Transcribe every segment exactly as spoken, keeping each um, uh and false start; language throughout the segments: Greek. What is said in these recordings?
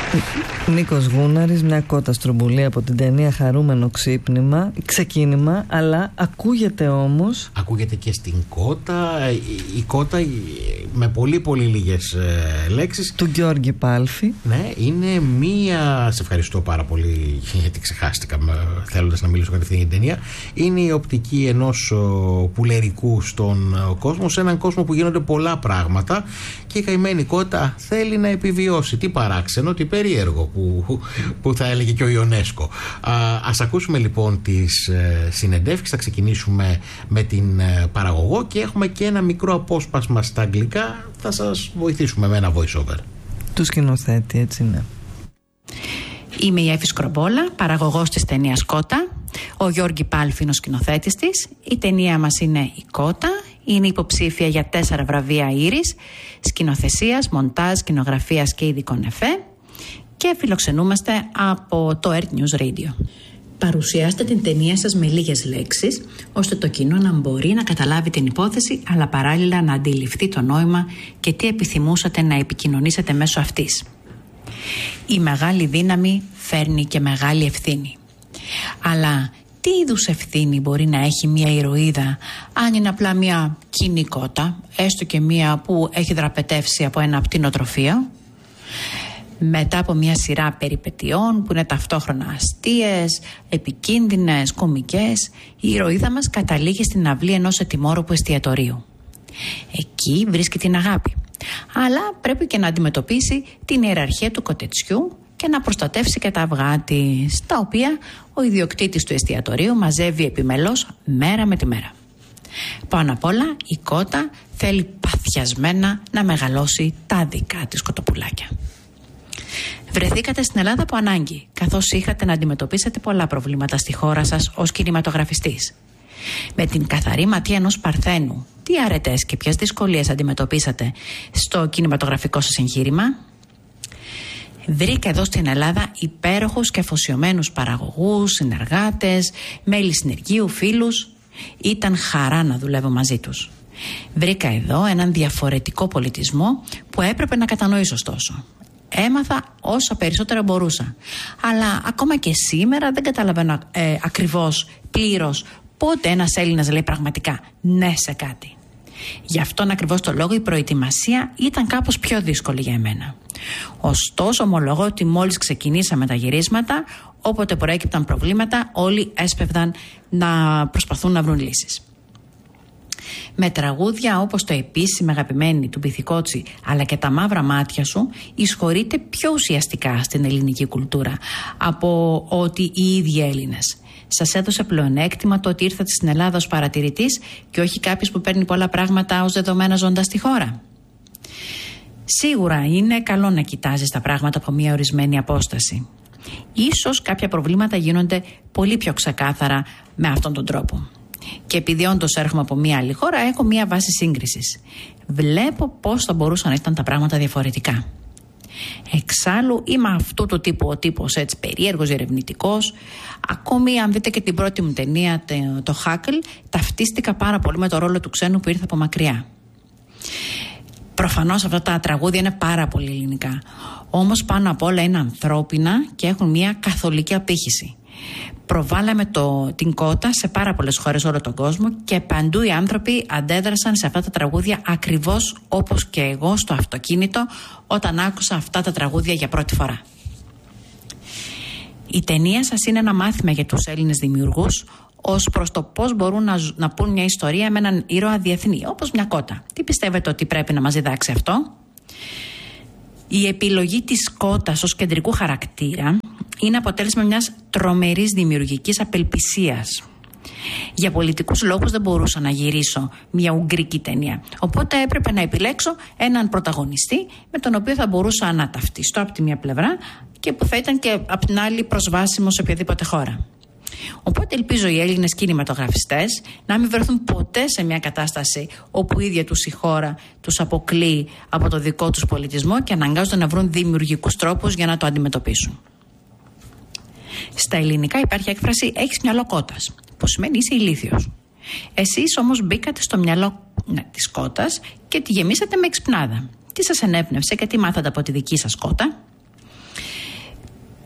Νίκος Γούναρης, μια κότα στρομπουλή από την ταινία Χαρούμενο ξύπνημα, ξεκίνημα, αλλά ακούγεται όμως. Ακούγεται και στην κότα, η, η κότα με πολύ πολύ λίγες ε, λέξεις. Του Γιώργη Πάλφη. Ναι, είναι μία. Σε ευχαριστώ πάρα πολύ γιατί ξεχάστηκα θέλοντας να μιλήσω κατευθείαν για την ταινία. Είναι η οπτική ενός ο, πουλερικού στον ο, κόσμο, σε έναν κόσμο που γίνονται πολλά πράγματα και η καημένη κότα θέλει να επιβιώσει. Τι παράξενο, τι περίεργο που, που θα έλεγε και ο Ιονέσκο. Α, ας ακούσουμε λοιπόν τις ε, συνεντεύξεις. Θα ξεκινήσουμε με την ε, παραγωγό και έχουμε και ένα μικρό απόσπασμα στα αγγλικά. Θα σας βοηθήσουμε με ένα voice over. Του σκηνοθέτη, έτσι είναι. Είμαι η Εύη Σκρομπόλα, παραγωγός της ταινίας Κότα. Ο Γιώργη Πάλφη είναι ο σκηνοθέτης της. Η ταινία μας είναι η Κότα. Είναι υποψήφια για τέσσερα βραβεία Ήρης, σκηνοθεσίας, μοντάζ, σκηνογραφίας και ειδικών εφέ. Και φιλοξενούμαστε από το Earth News Radio. Παρουσιάστε την ταινία σας με λίγες λέξεις, ώστε το κοινό να μπορεί να καταλάβει την υπόθεση, αλλά παράλληλα να αντιληφθεί το νόημα και τι επιθυμούσατε να επικοινωνήσετε μέσω αυτής. Η μεγάλη δύναμη φέρνει και μεγάλη ευθύνη. Αλλά τι είδους ευθύνη μπορεί να έχει μια ηρωίδα, αν είναι απλά μια κοινή κότα, έστω και μια που έχει δραπετεύσει από ένα πτηνοτροφείο? Μετά από μια σειρά περιπετειών που είναι ταυτόχρονα αστείες, επικίνδυνες, κωμικές, η ηρωίδα μας καταλήγει στην αυλή ενός ετοιμόρροπου εστιατορίου. Εκεί βρίσκει την αγάπη, αλλά πρέπει και να αντιμετωπίσει την ιεραρχία του κοτετσιού και να προστατεύσει και τα αυγά της, τα οποία ο ιδιοκτήτης του εστιατορίου μαζεύει επιμελώς μέρα με τη μέρα. Πάνω απ' όλα η κότα θέλει παθιασμένα να μεγαλώσει τα δικά της κοτοπουλάκια. Βρεθήκατε στην Ελλάδα από ανάγκη, καθώς είχατε να αντιμετωπίσετε πολλά προβλήματα στη χώρα σας ως κινηματογραφιστής. Με την καθαρή ματιά ενός Παρθένου, τι αρετές και ποιες δυσκολίες αντιμετωπίσατε στο κινηματογραφικό σας εγχείρημα? Βρήκα εδώ στην Ελλάδα υπέροχους και αφοσιωμένους παραγωγούς, συνεργάτες, μέλη συνεργείου, φίλους. Ήταν χαρά να δουλεύω μαζί τους. Βρήκα εδώ έναν διαφορετικό πολιτισμό που έπρεπε να κατανοήσω ωστόσο. Έμαθα όσα περισσότερα μπορούσα. Αλλά ακόμα και σήμερα δεν καταλαβαίνω ε, ακριβώς, πλήρως, πότε ένας Έλληνας λέει πραγματικά ναι σε κάτι. Γι' αυτόν ακριβώς το λόγο η προετοιμασία ήταν κάπως πιο δύσκολη για εμένα. Ωστόσο, ομολογώ ότι μόλις ξεκινήσαμε τα γυρίσματα, όποτε προέκυπταν προβλήματα, όλοι έσπευδαν να προσπαθούν να βρουν λύσεις. Με τραγούδια όπως το επίσημο αγαπημένη του Μπιθικότσι, αλλά και τα μαύρα μάτια σου, εισχωρείται πιο ουσιαστικά στην ελληνική κουλτούρα από ότι οι ίδιοι Έλληνες. Σας έδωσε πλεονέκτημα το ότι ήρθατε στην Ελλάδα ως παρατηρητής και όχι κάποιος που παίρνει πολλά πράγματα ως δεδομένα ζώντας στη χώρα? Σίγουρα είναι καλό να κοιτάζεις τα πράγματα από μια ορισμένη απόσταση. Ίσως κάποια προβλήματα γίνονται πολύ πιο ξεκάθαρα με αυτόν τον τρόπο. Και επειδή όντως έρχομαι από μια άλλη χώρα, έχω μια βάση σύγκρισης. Βλέπω πώς θα μπορούσαν να ήταν τα πράγματα διαφορετικά. Εξάλλου είμαι αυτού του τύπου ο τύπος έτσι περίεργος, ερευνητικός. Ακόμη αν δείτε και την πρώτη μου ταινία, το Χάκλ, ταυτίστηκα πάρα πολύ με το ρόλο του ξένου που ήρθε από μακριά. Προφανώς αυτά τα τραγούδια είναι πάρα πολύ ελληνικά. Όμως πάνω απ' όλα είναι ανθρώπινα και έχουν μια καθολική απήχηση. Προβάλαμε το, την κότα σε πάρα πολλές χώρες όλο τον κόσμο και παντού οι άνθρωποι αντέδρασαν σε αυτά τα τραγούδια ακριβώς όπως και εγώ στο αυτοκίνητο όταν άκουσα αυτά τα τραγούδια για πρώτη φορά. Η ταινία σας είναι ένα μάθημα για τους Έλληνες δημιουργούς ως προς το πώς μπορούν να, να πούν μια ιστορία με έναν ήρωα διεθνή, όπως μια κότα. Τι πιστεύετε ότι πρέπει να μας διδάξει αυτό? Η επιλογή της κότας ως κεντρικού χαρακτήρα είναι αποτέλεσμα μιας τρομερής δημιουργικής απελπισίας. Για πολιτικούς λόγους δεν μπορούσα να γυρίσω μια ουγγρική ταινία. Οπότε έπρεπε να επιλέξω έναν πρωταγωνιστή με τον οποίο θα μπορούσα να ταυτιστώ από τη μία πλευρά και που θα ήταν και από την άλλη προσβάσιμο σε οποιαδήποτε χώρα. Οπότε ελπίζω οι Έλληνες κινηματογραφιστές να μην βρεθούν ποτέ σε μια κατάσταση όπου η ίδια τους η χώρα τους αποκλείει από το δικό τους πολιτισμό και αναγκάζονται να βρουν δημιουργικούς τρόπους για να το αντιμετωπίσουν. Στα ελληνικά υπάρχει έκφραση «έχεις μυαλό κότας», που σημαίνει είσαι ηλίθιος. Εσείς όμως μπήκατε στο μυαλό ναι, της κότας και τη γεμίσατε με εξυπνάδα. Τι σας ενέπνευσε και τι μάθατε από τη δική σας κότα?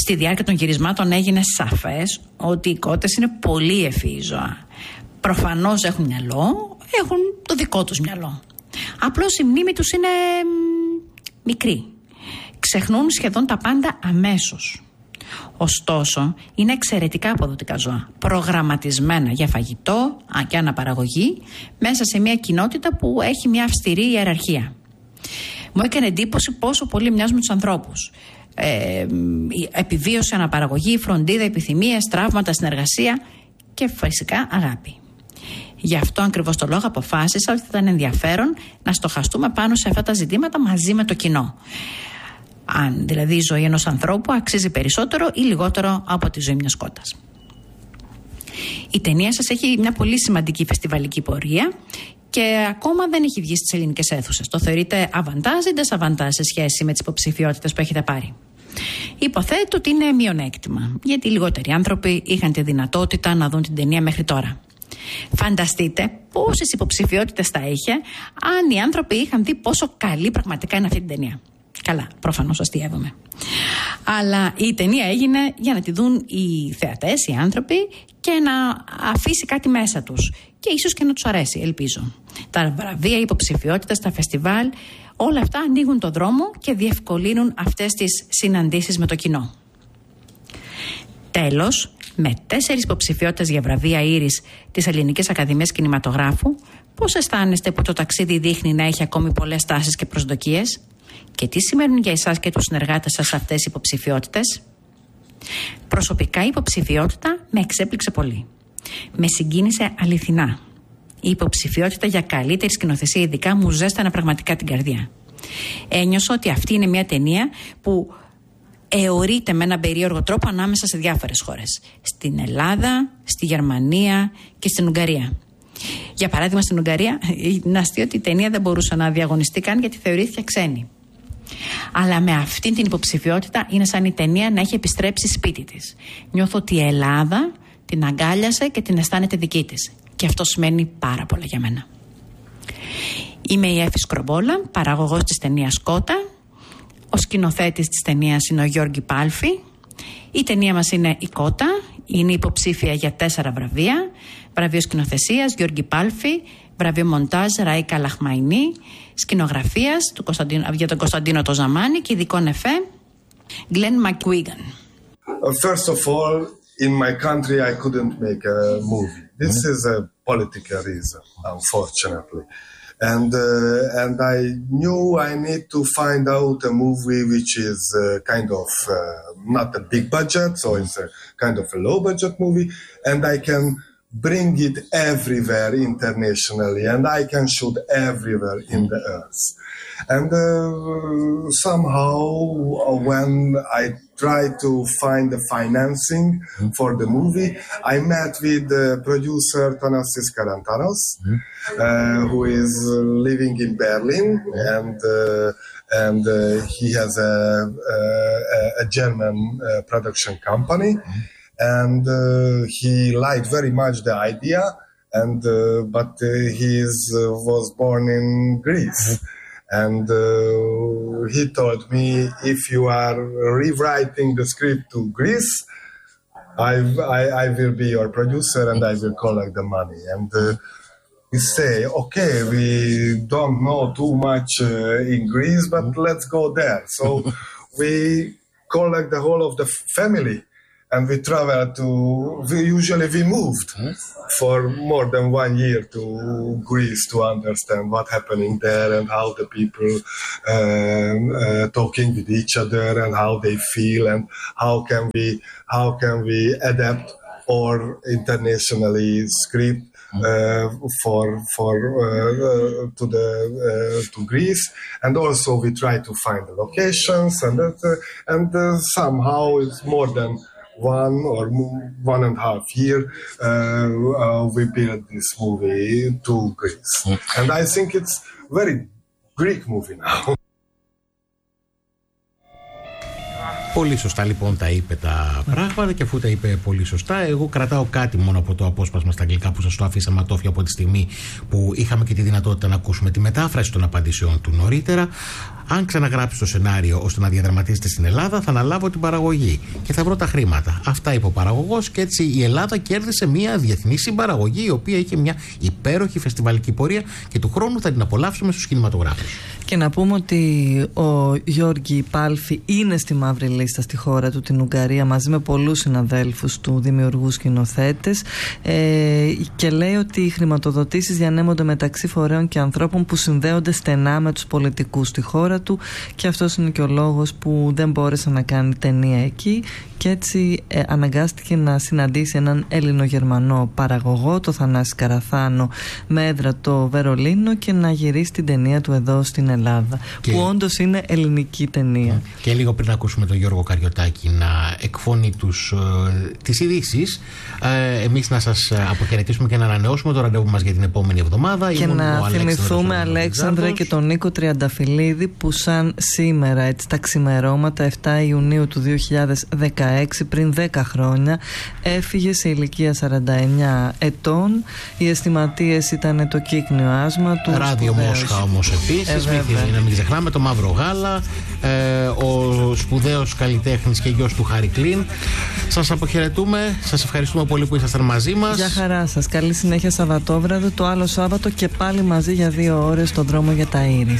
Στη διάρκεια των γυρισμάτων έγινε σαφές ότι οι κότες είναι πολύ ευφυή ζώα. Προφανώς έχουν μυαλό, έχουν το δικό τους μυαλό. Απλώς η μνήμη τους είναι μικρή. Ξεχνούν σχεδόν τα πάντα αμέσως. Ωστόσο, είναι εξαιρετικά αποδοτικά ζώα, προγραμματισμένα για φαγητό και αναπαραγωγή μέσα σε μια κοινότητα που έχει μια αυστηρή ιεραρχία. Μου έκανε εντύπωση πόσο πολύ μοιάζουν με τους ανθρώπους. Ε, επιβίωση, αναπαραγωγή, φροντίδα, επιθυμίες, τραύματα, συνεργασία και φυσικά αγάπη. Γι' αυτό ακριβώς το λόγο αποφάσισα ότι θα ήταν ενδιαφέρον να στοχαστούμε πάνω σε αυτά τα ζητήματα μαζί με το κοινό. Αν δηλαδή η ζωή ενός ανθρώπου αξίζει περισσότερο ή λιγότερο από τη ζωή μιας κότας. Η ταινία σας έχει μια πολύ σημαντική φεστιβαλική πορεία και ακόμα δεν έχει βγει στις ελληνικές αίθουσες. Το θεωρείτε αβαντάζ ή ντεσαβαντάζ σε σχέση με τις υποψηφιότητες που έχετε πάρει? Υποθέτω ότι είναι μειονέκτημα, γιατί οι λιγότεροι άνθρωποι είχαν τη δυνατότητα να δουν την ταινία μέχρι τώρα. Φανταστείτε πόσες υποψηφιότητες θα είχε αν οι άνθρωποι είχαν δει πόσο καλή πραγματικά είναι αυτή την ταινία. Καλά, προφανώς αστειεύομαι. Αλλά η ταινία έγινε για να τη δουν οι θεατές, οι άνθρωποι, και να αφήσει κάτι μέσα τους. Και ίσως και να τους αρέσει, ελπίζω. Τα βραβεία, οι υποψηφιότητες, τα φεστιβάλ, όλα αυτά ανοίγουν το δρόμο και διευκολύνουν αυτές τις συναντήσεις με το κοινό. Τέλος, με τέσσερις υποψηφιότητες για βραβεία Ήρης της Ελληνικής Ακαδημίας Κινηματογράφου, πώς αισθάνεστε που το ταξίδι δείχνει να έχει ακόμη πολλές τάσεις και προσδοκίες? Και τι σημαίνουν για εσάς και τους συνεργάτες σας αυτές οι υποψηφιότητες? Προσωπικά η υποψηφιότητα με εξέπληξε πολύ. Με συγκίνησε αληθινά. Η υποψηφιότητα για καλύτερη σκηνοθεσία ειδικά μου ζέστανε πραγματικά την καρδιά. Ένιωσα ότι αυτή είναι μια ταινία που αιωρείται με έναν περίεργο τρόπο ανάμεσα σε διάφορες χώρες. Στην Ελλάδα, στη Γερμανία και στην Ουγγαρία. Για παράδειγμα, στην Ουγγαρία, είναι αστείο ότι η ταινία δεν μπορούσε να διαγωνιστεί καν γιατί θεωρήθηκε ξένη. Αλλά με αυτή την υποψηφιότητα είναι σαν η ταινία να έχει επιστρέψει σπίτι της. Νιώθω ότι η Ελλάδα την αγκάλιασε και την αισθάνεται δική της. Και αυτό σημαίνει πάρα πολλά για μένα. Είμαι η Εύη Σκρομπόλα, παραγωγός της ταινίας Κότα. Ο σκηνοθέτης της ταινίας είναι ο Γιώργη Πάλφη. Η ταινία μας είναι η Κότα. Είναι υποψήφια για τέσσερα βραβεία. Βραβείο σκηνοθεσίας Γιώργη Πάλφη, βραβείο μοντάζ Ραΐκα Λαχμαϊνή, σκηνογραφίας του για τον Κωνσταντίνο το Ζαμάνι και ειδικών εφέ Glenn McGuigan. First of all, in my country I couldn't make a movie. This is a political reason, unfortunately. And uh, and I knew I need to find out a movie which is uh, kind of uh, not a big budget, so it's a kind of a low budget movie, and I can bring it everywhere internationally, and I can shoot everywhere in the earth. And uh, somehow when I tried to find the financing for the movie, I met with the producer Thanasis Karantanos, uh, who is living in Berlin, and uh, and uh, he has a, a, a German uh, production company. And uh, he liked very much the idea, and uh, but uh, he is, uh, was born in Greece. And uh, he told me, if you are rewriting the script to Greece, I, I, I will be your producer and I will collect the money. And uh, we say, okay, we don't know too much uh, in Greece, but let's go there. So we collect the whole of the family. And we traveled to, we usually we moved for more than one year to Greece to understand what's happening there and how the people uh, uh, talking with each other and how they feel and how can we, how can we adapt our internationally script uh, for for uh, uh, to the uh, to Greece, and also we try to find the locations and that, uh, and uh, somehow it's more than one or one and a half year, uh, uh, we built this movie to Greece. Mm. And I think it's very Greek movie now. Πολύ σωστά λοιπόν τα είπε τα πράγματα, και αφού τα είπε πολύ σωστά, εγώ κρατάω κάτι μόνο από το απόσπασμα στα αγγλικά που σας το αφήσα ματόφια από τη στιγμή που είχαμε και τη δυνατότητα να ακούσουμε τη μετάφραση των απαντήσεων του νωρίτερα. Αν ξαναγράψει το σενάριο ώστε να διαδραματίζεται στην Ελλάδα, θα αναλάβω την παραγωγή και θα βρω τα χρήματα. Αυτά είπε ο παραγωγός, και έτσι η Ελλάδα κέρδισε μια διεθνή συμπαραγωγή, η οποία είχε μια υπέροχη φεστιβαλική πορεία και του χρόνου θα την απολαύσουμε στους κινηματογράφους. Και να πούμε ότι ο Γιώργη Πάλφη είναι στη μαύρη λίστα στη χώρα του, την Ουγγαρία, μαζί με πολλούς συναδέλφους του, δημιουργούς, σκηνοθέτες, ε, και λέει ότι οι χρηματοδοτήσεις διανέμονται μεταξύ φορέων και ανθρώπων που συνδέονται στενά με τους πολιτικούς στη χώρα του, και αυτός είναι και ο λόγος που δεν μπόρεσε να κάνει ταινία εκεί, και έτσι ε, αναγκάστηκε να συναντήσει έναν Έλληνο-Γερμανό παραγωγό, το Θανάση Καραθάνο, με έδρα το Βερολίνο, και να γυρίσει την ταινία του εδώ στην Ελλάδα, και... που όντως είναι ελληνική ταινία. Και λίγο πριν ακούσουμε τον Γιώργο Καριωτάκη να εκφώνει τους, ε, τις ειδήσεις, ε, εμείς να σας αποχαιρετήσουμε και να ανανεώσουμε το ραντεβού μας για την επόμενη εβδομάδα. Και Ήμουν να θυμηθούμε, Αλέξανδρε, και τον Νίκο Τριανταφυλλίδη, που σαν σήμερα, έτσι, τα ξημερώματα επτά Ιουνίου του δύο χιλιάδες δεκαέξι, πριν δέκα χρόνια, έφυγε σε ηλικία σαράντα εννιά ετών. Οι αισθηματίες ήταν το κύκνιο άσμα του. Ράδιο Μόσχα όμως επίσης, ε, μην, να μην ξεχνάμε, το Μαύρο Γάλα, ε, ο σπουδαίος καλλιτέχνης και γιος του Χάρη Κλίν. Σας αποχαιρετούμε, σας ευχαριστούμε πολύ που ήσασταν μαζί μας. Γεια χαρά σας, καλή συνέχεια Σαββατόβραδο, το άλλο Σάββατο και πάλι μαζί για δύο ώρες στον δρόμο για τα Ήρης.